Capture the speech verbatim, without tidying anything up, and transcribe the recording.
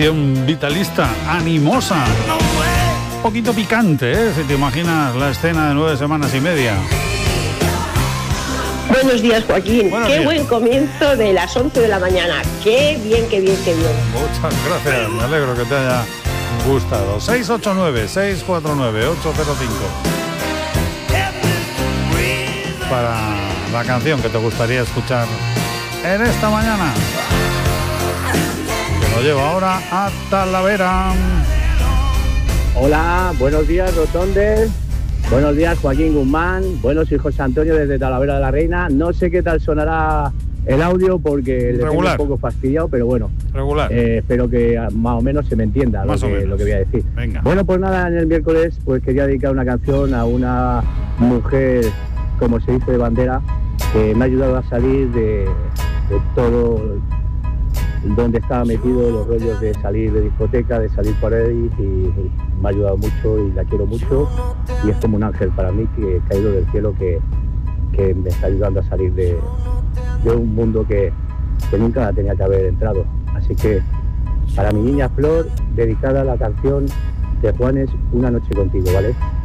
canción vitalista, animosa, un poquito picante, ¿eh? Si te imaginas la escena de nueve semanas y media. Buenos días, Joaquín. Buenos qué días. Buen comienzo de las once de la mañana. Qué bien, qué bien, qué bien. Muchas gracias, me alegro que te haya gustado. seis ocho nueve, seis cuatro nueve, ocho cero cinco para la canción que te gustaría escuchar en esta mañana, que nos lleva ahora a Talavera. Hola, buenos días, Rotondes. Buenos días, Joaquín Guzmán. Buenos hijos José Antonio desde Talavera de la Reina. No sé qué tal sonará el audio porque le tengo un poco fastidiado, pero bueno. Regular. Eh, espero que más o menos se me entienda lo que, lo que voy a decir. Venga. Bueno, pues nada, en el miércoles pues quería dedicar una canción a una mujer, como se dice, de bandera, que me ha ayudado a salir de, de todo donde estaba metido, los rollos de salir de discoteca, de salir por ahí, y, y me ha ayudado mucho y la quiero mucho, y es como un ángel para mí que ha caído del cielo, que, que me está ayudando a salir de, de un mundo que, que nunca tenía que haber entrado. Así que para mi niña Flor, dedicada a la canción de Juanes, Una noche contigo, ¿vale?